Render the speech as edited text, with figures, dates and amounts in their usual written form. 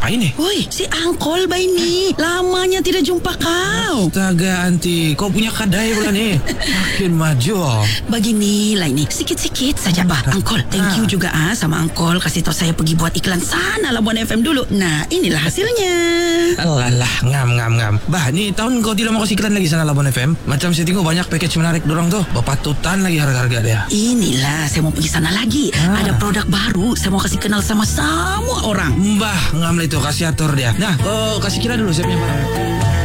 ngapain nih? Woi, si Angkol bay nih. Lamanya tidak jumpa kau. Astaga Anti, kau punya kadai pula nih. Makin maju. Begini lah ini, sikit-sikit saja bah. Angkol, thank you juga sama Angkol kasih tahu saya pergi buat iklan sana Labuan FM dulu. Nah, inilah hasilnya. Alah, ngam. Bah, nih tahun kau tidak mau kasih iklan lagi sana Labuan FM. Macam saya tengok banyak package menarik dorang tuh. Bapatutan lagi harga-harga dia. Inilah, saya mau pergi sana lagi. Ada produk baru, saya mau kasih kenal sama semua orang. Mbah, ngam lah itu, kasih atur dia. Nah, kau kasih kira dulu siapnya barang.